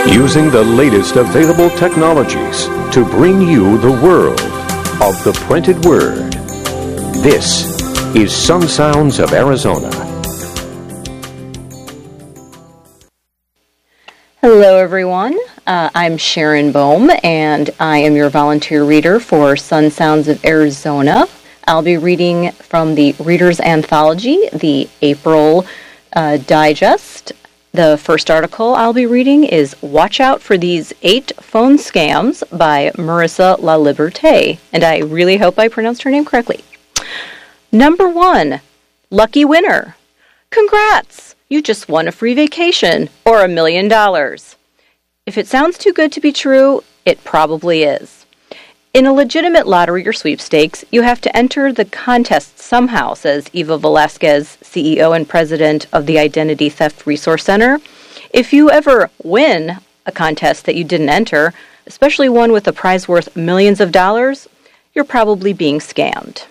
Using the latest available technologies to bring you the world of the printed word. This is Sun Sounds of Arizona. Hello, everyone. I'm Sharon Bohm, and I am your volunteer reader for Sun Sounds of Arizona. I'll be reading from the Reader's Anthology, the April Digest. The first article I'll be reading is Watch Out for These 8 Phone Scams by Marissa LaLiberte, and I really hope I pronounced her name correctly. Number 1, lucky winner. Congrats! You just won a free vacation or $1 million. If it sounds too good to be true, it probably is. In a legitimate lottery or sweepstakes, you have to enter the contest somehow, says Eva Velasquez, CEO and president of the Identity Theft Resource Center. If you ever win a contest that you didn't enter, especially one with a prize worth millions of dollars, you're probably being scammed.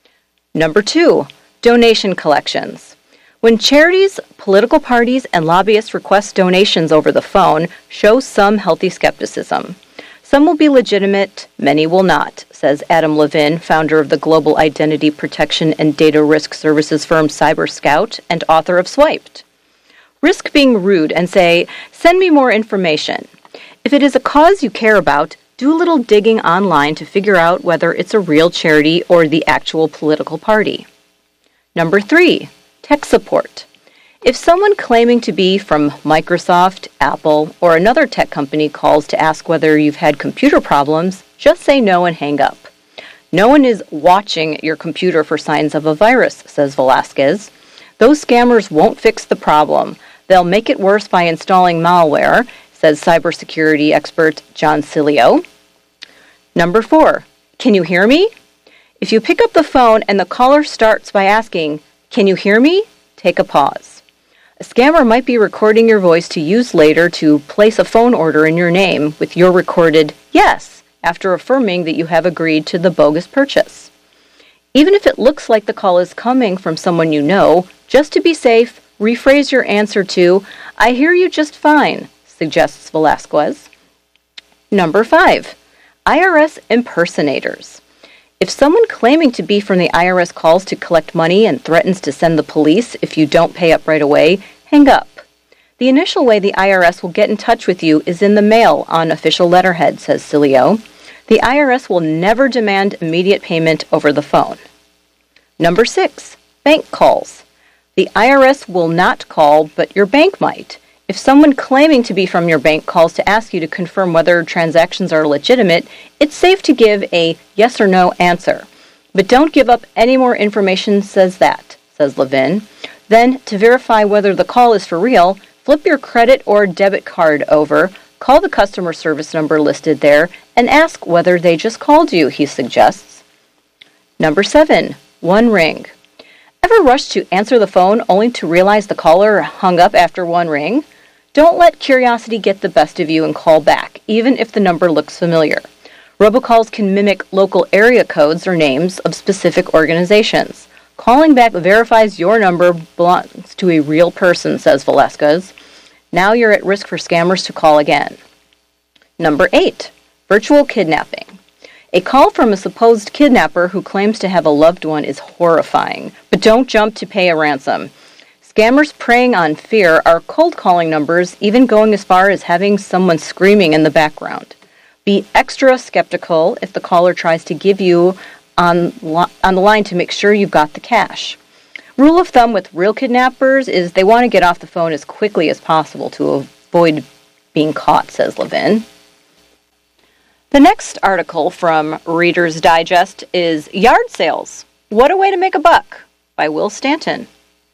Number 2, donation collections. When charities, political parties, and lobbyists request donations over the phone, show some healthy skepticism. Some will be legitimate, many will not, says Adam Levin, founder of the global identity protection and data risk services firm CyberScout and author of Swiped. Risk being rude and say, send me more information. If it is a cause you care about, do a little digging online to figure out whether it's a real charity or the actual political party. Number 3, tech support. If someone claiming to be from Microsoft, Apple, or another tech company calls to ask whether you've had computer problems, just say no and hang up. No one is watching your computer for signs of a virus, says Velasquez. Those scammers won't fix the problem. They'll make it worse by installing malware, says cybersecurity expert John Cilio. Number 4, can you hear me? If you pick up the phone and the caller starts by asking, can you hear me? Take a pause. A scammer might be recording your voice to use later to place a phone order in your name with your recorded yes after affirming that you have agreed to the bogus purchase. Even if it looks like the call is coming from someone you know, just to be safe, rephrase your answer to, I hear you just fine, suggests Velasquez. Number 5, IRS impersonators. If someone claiming to be from the IRS calls to collect money and threatens to send the police if you don't pay up right away, hang up. The initial way the IRS will get in touch with you is in the mail on official letterhead, says Cilio. The IRS will never demand immediate payment over the phone. Number 6, bank calls. The IRS will not call, but your bank might. If someone claiming to be from your bank calls to ask you to confirm whether transactions are legitimate, it's safe to give a yes or no answer. But don't give up any more information says Levin. Then, to verify whether the call is for real, flip your credit or debit card over, call the customer service number listed there, and ask whether they just called you, he suggests. Number 7, one ring. Ever rush to answer the phone only to realize the caller hung up after one ring? Don't let curiosity get the best of you and call back, even if the number looks familiar. Robocalls can mimic local area codes or names of specific organizations. Calling back verifies your number belongs to a real person, says Velasquez. Now you're at risk for scammers to call again. Number 8, virtual kidnapping. A call from a supposed kidnapper who claims to have a loved one is horrifying, but don't jump to pay a ransom. Scammers preying on fear are cold calling numbers, even going as far as having someone screaming in the background. Be extra skeptical if the caller tries to give you on the line to make sure you've got the cash. Rule of thumb with real kidnappers is they want to get off the phone as quickly as possible to avoid being caught, says Levin. The next article from Reader's Digest is Yard Sales, What a Way to Make a Buck by Will Stanton.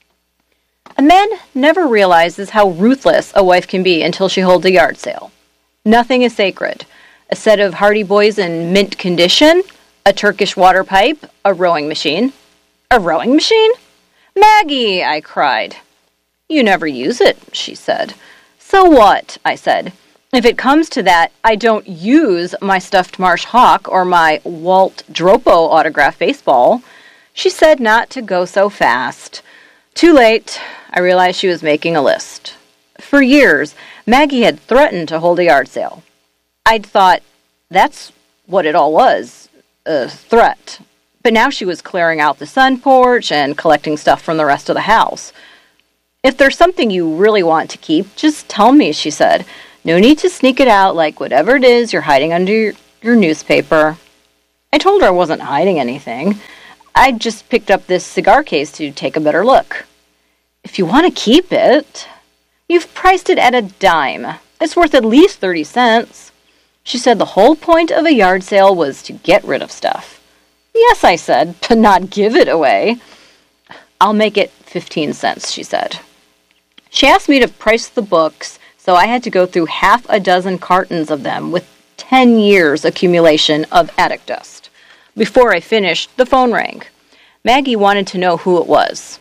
A man never realizes how ruthless a wife can be until she holds a yard sale. Nothing is sacred. A set of Hardy Boys in mint condition, a Turkish water pipe, a rowing machine. A rowing machine? Maggie, I cried. You never use it, she said. So what? I said. If it comes to that, I don't use my stuffed marsh hawk or my Walt Dropo autograph baseball. She said not to go so fast. Too late, I realized she was making a list. For years, Maggie had threatened to hold a yard sale. I'd thought that's what it all was, a threat. But now she was clearing out the sun porch and collecting stuff from the rest of the house. If there's something you really want to keep, just tell me, she said. No need to sneak it out like whatever it is you're hiding under your newspaper. I told her I wasn't hiding anything. I'd just picked up this cigar case to take a better look. If you want to keep it, you've priced it at a dime. It's worth at least 30 cents. She said the whole point of a yard sale was to get rid of stuff. Yes, I said, but not give it away. I'll make it 15 cents, she said. She asked me to price the books, so I had to go through half a dozen cartons of them with 10 years accumulation of attic dust. Before I finished, the phone rang. Maggie wanted to know who it was.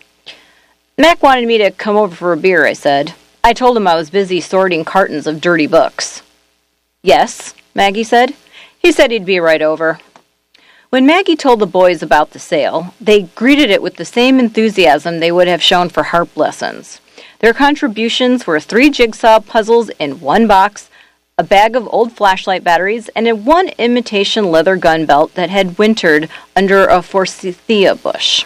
Mac wanted me to come over for a beer, I said. I told him I was busy sorting cartons of dirty books. Yes, Maggie said. He said he'd be right over. When Maggie told the boys about the sale, they greeted it with the same enthusiasm they would have shown for harp lessons. Their contributions were 3 jigsaw puzzles in 1 box, a bag of old flashlight batteries, and a 1 imitation leather gun belt that had wintered under a forsythia bush.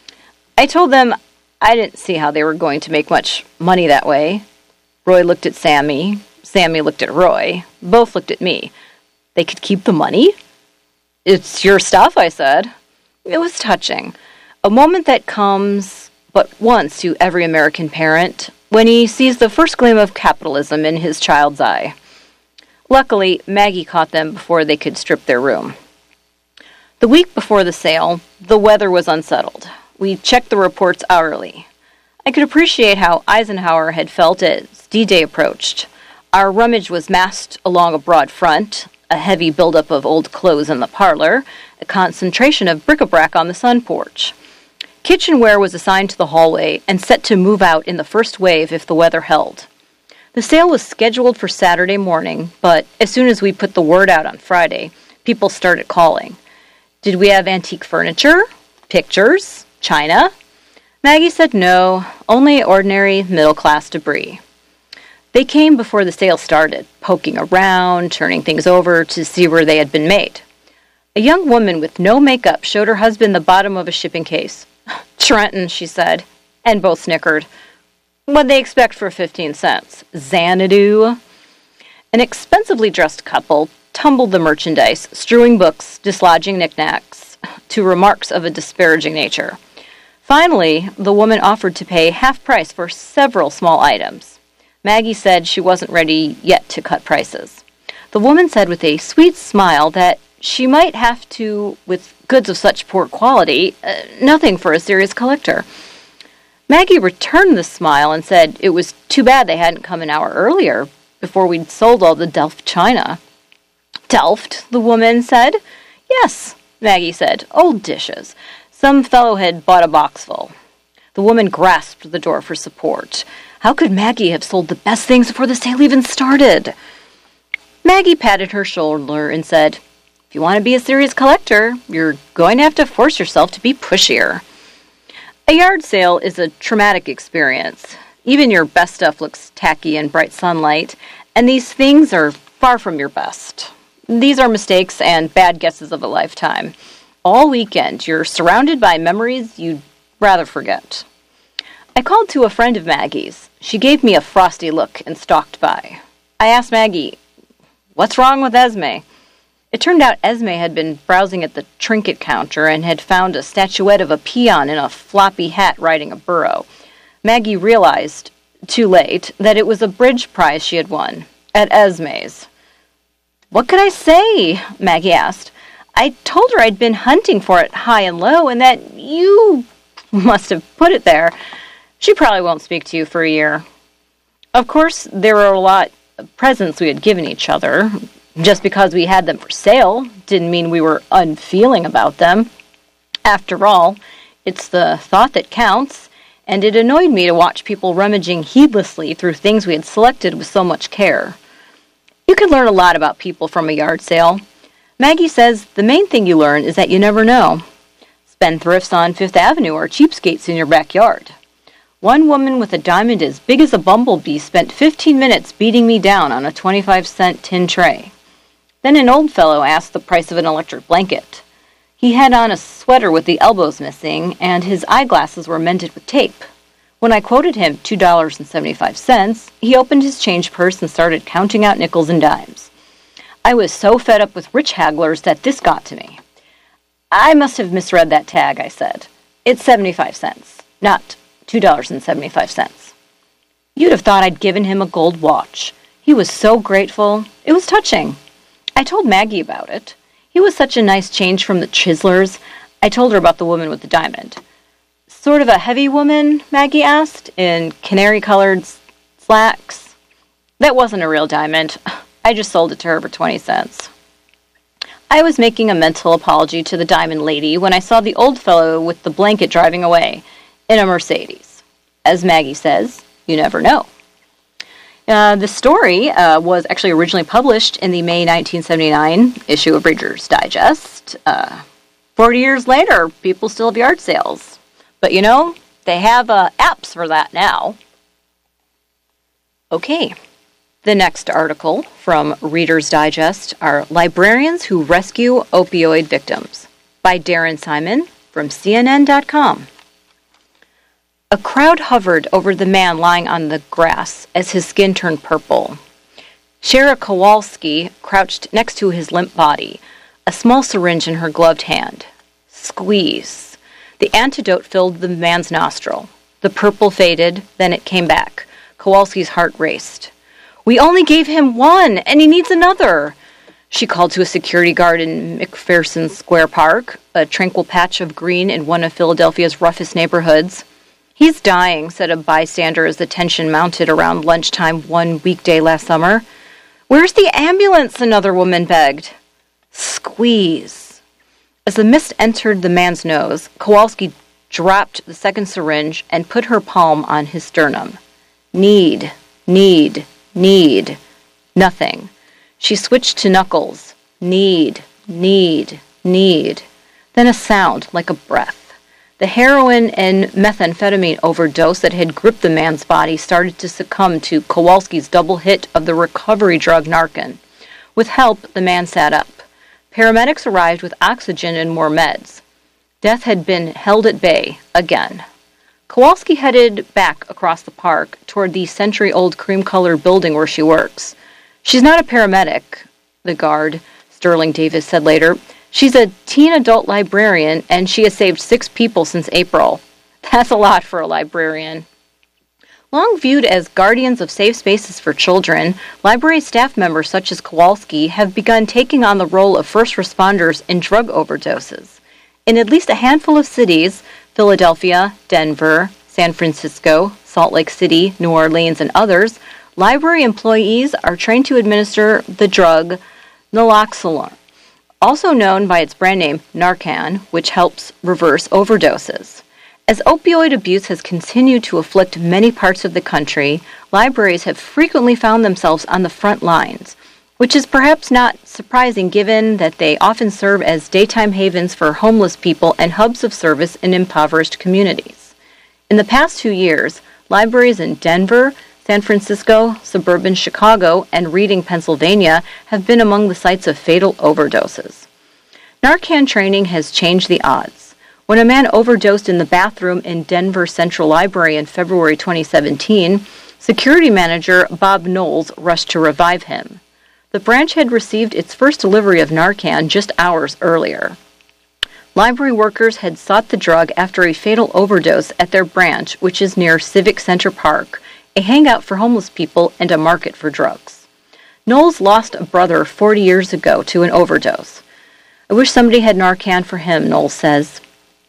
I told them I didn't see how they were going to make much money that way. Roy looked at Sammy. Sammy looked at Roy. Both looked at me. They could keep the money? It's your stuff, I said. It was touching. A moment that comes but once to every American parent when he sees the first gleam of capitalism in his child's eye. Luckily, Maggie caught them before they could strip their room. The week before the sale, the weather was unsettled. We checked the reports hourly. I could appreciate how Eisenhower had felt as D-Day approached. Our rummage was massed along a broad front, a heavy buildup of old clothes in the parlor, a concentration of bric-a-brac on the sun porch. Kitchenware was assigned to the hallway and set to move out in the first wave if the weather held. The sale was scheduled for Saturday morning, but as soon as we put the word out on Friday, people started calling. Did we have antique furniture? Pictures? China? Maggie said no, only ordinary middle-class debris. They came before the sale started, poking around, turning things over to see where they had been made. A young woman with no makeup showed her husband the bottom of a shipping case. Trenton, she said, and both snickered. What'd they expect for 15 cents? Xanadu? An expensively dressed couple tumbled the merchandise, strewing books, dislodging knickknacks, to remarks of a disparaging nature. Finally, the woman offered to pay half price for several small items. Maggie said she wasn't ready yet to cut prices. The woman said with a sweet smile that she might have to, with goods of such poor quality, nothing for a serious collector. Maggie returned the smile and said it was too bad they hadn't come an hour earlier, before we'd sold all the Delft china. Delft, the woman said. Yes, Maggie said, old dishes. Some fellow had bought a box full. The woman grasped the door for support. How could Maggie have sold the best things before the sale even started? Maggie patted her shoulder and said, if you want to be a serious collector, you're going to have to force yourself to be pushier. A yard sale is a traumatic experience. Even your best stuff looks tacky in bright sunlight, and these things are far from your best. These are mistakes and bad guesses of a lifetime. All weekend, you're surrounded by memories you'd rather forget. I called to a friend of Maggie's. She gave me a frosty look and stalked by. I asked Maggie, what's wrong with Esme? It turned out Esme had been browsing at the trinket counter and had found a statuette of a peon in a floppy hat riding a burro. Maggie realized, too late, that it was a bridge prize she had won, at Esme's. What could I say? Maggie asked. I told her I'd been hunting for it high and low and that you must have put it there. She probably won't speak to you for a year. Of course, there were a lot of presents we had given each other. Just because we had them for sale didn't mean we were unfeeling about them. After all, it's the thought that counts, and it annoyed me to watch people rummaging heedlessly through things we had selected with so much care. You can learn a lot about people from a yard sale. Maggie says the main thing you learn is that you never know. Spendthrifts on Fifth Avenue are cheapskates in your backyard. One woman with a diamond as big as a bumblebee spent 15 minutes beating me down on a 25-cent tin tray. Then an old fellow asked the price of an electric blanket. He had on a sweater with the elbows missing, and his eyeglasses were mended with tape. When I quoted him $2.75, he opened his change purse and started counting out nickels and dimes. I was so fed up with rich hagglers that this got to me. I must have misread that tag, I said. It's 75 cents, not $2.75. You'd have thought I'd given him a gold watch. He was so grateful. It was touching. I told Maggie about it. He was such a nice change from the chiselers. I told her about the woman with the diamond. Sort of a heavy woman, Maggie asked, in canary-colored slacks. That wasn't a real diamond. I just sold it to her for 20 cents. I was making a mental apology to the diamond lady when I saw the old fellow with the blanket driving away in a Mercedes. As Maggie says, you never know. The story was actually originally published in the May 1979 issue of Reader's Digest. 40 years later, people still have yard sales. But you know, they have apps for that now. Okay, the next article from Reader's Digest are Librarians Who Rescue Opioid Victims by Darren Simon from CNN.com. A crowd hovered over the man lying on the grass as his skin turned purple. Shara Kowalski crouched next to his limp body, a small syringe in her gloved hand. Squeeze. The antidote filled the man's nostril. The purple faded, then it came back. Kowalski's heart raced. "We only gave him one, and he needs another," she called to a security guard in McPherson Square Park, a tranquil patch of green in one of Philadelphia's roughest neighborhoods. "He's dying," said a bystander as the tension mounted around lunchtime one weekday last summer. "Where's the ambulance?" another woman begged. Squeeze. As the mist entered the man's nose, Kowalski dropped the second syringe and put her palm on his sternum. Need, need, need. Nothing. She switched to knuckles. Need, need, need. Then a sound like a breath. The heroin and methamphetamine overdose that had gripped the man's body started to succumb to Kowalski's double hit of the recovery drug Narcan. With help, the man sat up. Paramedics arrived with oxygen and more meds. Death had been held at bay again. Kowalski headed back across the park toward the century-old cream-colored building where she works. "She's not a paramedic," the guard, Sterling Davis, said later. "She's a teen adult librarian, and she has saved 6 people since April. That's a lot for a librarian." Long viewed as guardians of safe spaces for children, library staff members such as Kowalski have begun taking on the role of first responders in drug overdoses. In at least a handful of cities, Philadelphia, Denver, San Francisco, Salt Lake City, New Orleans, and others, library employees are trained to administer the drug naloxone, also known by its brand name Narcan, which helps reverse overdoses. As opioid abuse has continued to afflict many parts of the country, libraries have frequently found themselves on the front lines, which is perhaps not surprising given that they often serve as daytime havens for homeless people and hubs of service in impoverished communities. In the past 2 years, libraries in Denver, San Francisco, suburban Chicago, and Reading, Pennsylvania have been among the sites of fatal overdoses. Narcan training has changed the odds. When a man overdosed in the bathroom in Denver Central Library in February 2017, security manager Bob Knowles rushed to revive him. The branch had received its first delivery of Narcan just hours earlier. Library workers had sought the drug after a fatal overdose at their branch, which is near Civic Center Park, a hangout for homeless people and a market for drugs. Knowles lost a brother 40 years ago to an overdose. "I wish somebody had Narcan for him," Knowles says.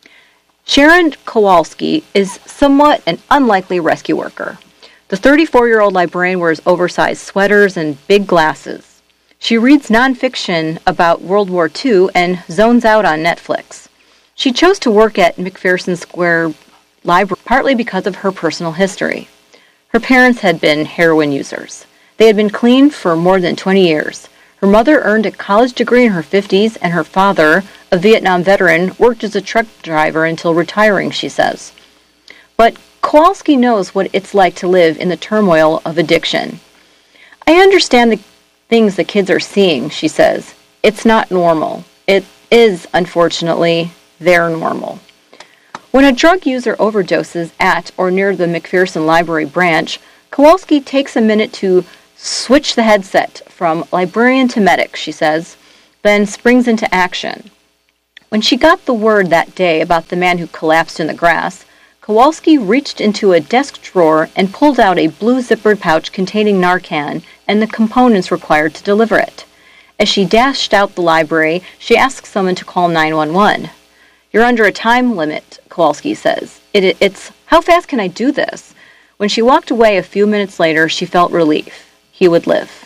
Sharon Kowalski is somewhat an unlikely rescue worker. The 34-year-old librarian wears oversized sweaters and big glasses. She reads nonfiction about World War II and zones out on Netflix. She chose to work at McPherson Square Library partly because of her personal history. Her parents had been heroin users. They had been clean for more than 20 years. Her mother earned a college degree in her 50s, and her father, a Vietnam veteran, worked as a truck driver until retiring, she says. But Kowalski knows what it's like to live in the turmoil of addiction. I understand the things the kids are seeing, she says. It's not normal. It is, unfortunately, their normal. When a drug user overdoses at or near the McPherson Library branch, Kowalski takes a minute to switch the headset from librarian to medic, she says, then springs into action. When she got the word that day about the man who collapsed in the grass, Kowalski reached into a desk drawer and pulled out a blue zippered pouch containing Narcan and the components required to deliver it. As she dashed out the library, she asked someone to call 911. You're under a time limit, Kowalski says. It's, how fast can I do this? When she walked away a few minutes later, she felt relief. He would live.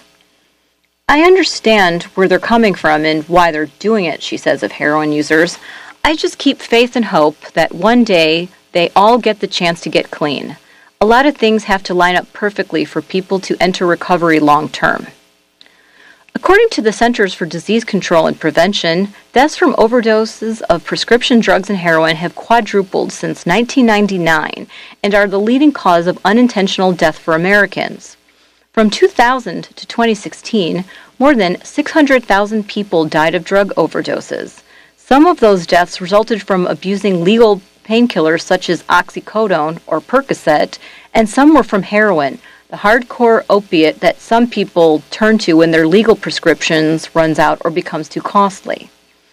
I understand where they're coming from and why they're doing it, she says of heroin users. I just keep faith and hope that one day they all get the chance to get clean. A lot of things have to line up perfectly for people to enter recovery long term. According to the Centers for Disease Control and Prevention, deaths from overdoses of prescription drugs and heroin have quadrupled since 1999 and are the leading cause of unintentional death for Americans. From 2000 to 2016, more than 600,000 people died of drug overdoses. Some of those deaths resulted from abusing legal painkillers such as oxycodone or Percocet, and some were from heroin, the hardcore opiate that some people turn to when their legal prescriptions runs out or becomes too costly.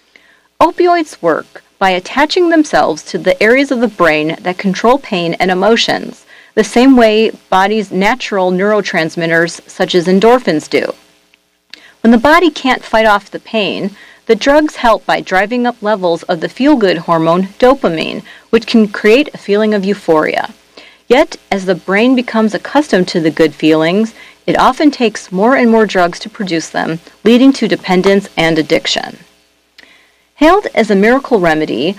Opioids work by attaching themselves to the areas of the brain that control pain and emotions, the same way body's natural neurotransmitters such as endorphins do. When the body can't fight off the pain, the drugs help by driving up levels of the feel-good hormone dopamine, which can create a feeling of euphoria. Yet, as the brain becomes accustomed to the good feelings, it often takes more and more drugs to produce them, leading to dependence and addiction. Hailed as a miracle remedy,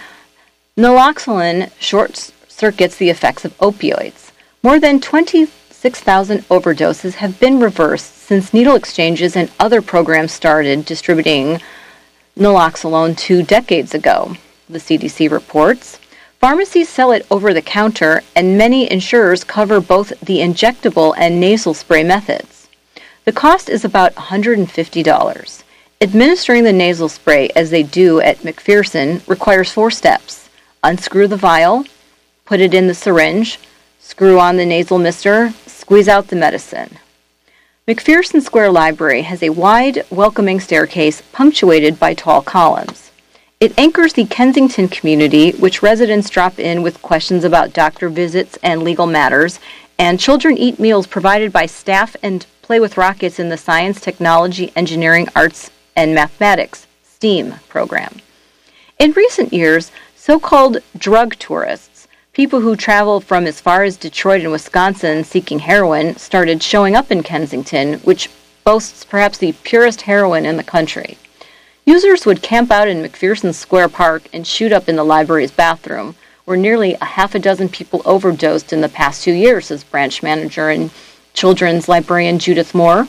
naloxone short-circuits the effects of opioids. More than 26,000 overdoses have been reversed since needle exchanges and other programs started distributing naloxone 2 decades ago, the CDC reports. Pharmacies sell it over the counter, and many insurers cover both the injectable and nasal spray methods. The cost is about $150. Administering the nasal spray, as they do at McPherson, requires 4 steps. Unscrew the vial, put it in the syringe, screw on the nasal mister, squeeze out the medicine. McPherson Square Library has a wide, welcoming staircase punctuated by tall columns. It anchors the Kensington community, which residents drop in with questions about doctor visits and legal matters, and children eat meals provided by staff and play with rockets in the Science, Technology, Engineering, Arts, and Mathematics STEAM program. In recent years, so-called drug tourists, people who travel from as far as Detroit and Wisconsin seeking heroin, started showing up in Kensington, which boasts perhaps the purest heroin in the country. Users would camp out in McPherson Square Park and shoot up in the library's bathroom, where nearly a half a dozen people overdosed in the past 2 years, says branch manager and children's librarian Judith Moore.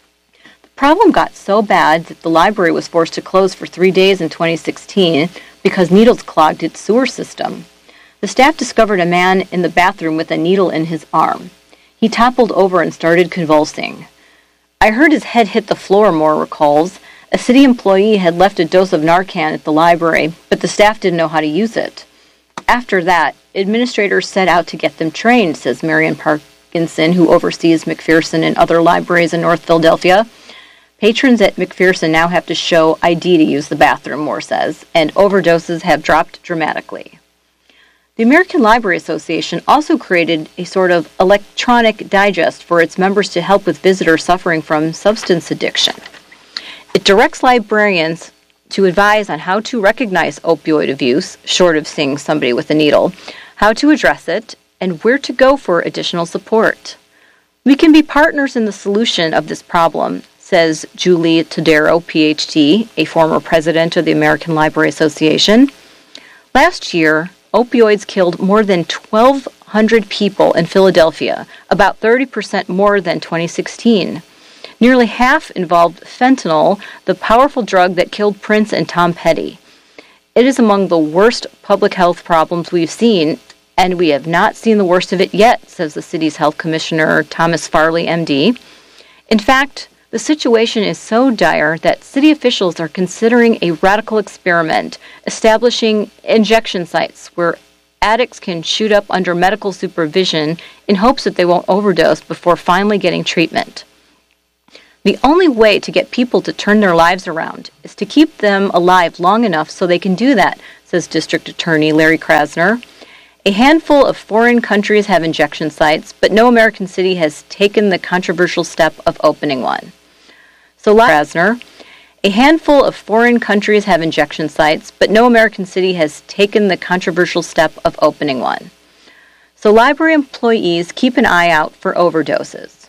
The problem got so bad that the library was forced to close for 3 days in 2016 because needles clogged its sewer system. The staff discovered a man in the bathroom with a needle in his arm. He toppled over and started convulsing. I heard his head hit the floor, Moore recalls. A city employee had left a dose of Narcan at the library, but the staff didn't know how to use it. After that, administrators set out to get them trained, says Marion Parkinson, who oversees McPherson and other libraries in North Philadelphia. Patrons at McPherson now have to show ID to use the bathroom, Moore says, and overdoses have dropped dramatically. The American Library Association also created a sort of electronic digest for its members to help with visitors suffering from substance addiction. It directs librarians to advise on how to recognize opioid abuse, short of seeing somebody with a needle, how to address it, and where to go for additional support. We can be partners in the solution of this problem, says Julie Todaro, Ph.D., a former president of the American Library Association. Last year, opioids killed more than 1,200 people in Philadelphia, about 30% more than 2016. Nearly half involved fentanyl, the powerful drug that killed Prince and Tom Petty. It is among the worst public health problems we've seen And we have not seen the worst of it yet, says the city's health commissioner, Thomas Farley, MD. In fact, the situation is so dire that city officials are considering a radical experiment, establishing injection sites where addicts can shoot up under medical supervision in hopes that they won't overdose before finally getting treatment. The only way to get people to turn their lives around is to keep them alive long enough so they can do that, says District Attorney Larry Krasner. A handful of foreign countries have injection sites, but no American city has taken the controversial step of opening one. So, Krasner, a handful of foreign countries have injection sites, but no American city has taken the controversial step of opening one. So library employees keep an eye out for overdoses.